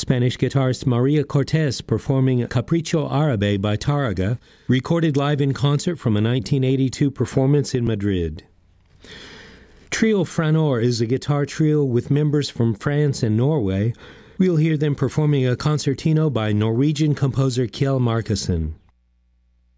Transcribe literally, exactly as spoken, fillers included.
Spanish guitarist Maria Cortez performing Capricho Árabe by Tárrega, recorded live in concert from a nineteen eighty-two performance in Madrid. Trio Franor is a guitar trio with members from France and Norway. We'll hear them performing a concertino by Norwegian composer Kjell Markussen.